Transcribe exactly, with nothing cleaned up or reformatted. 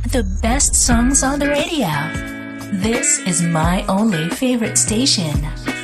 The best songs on the radio. This is my only favorite station.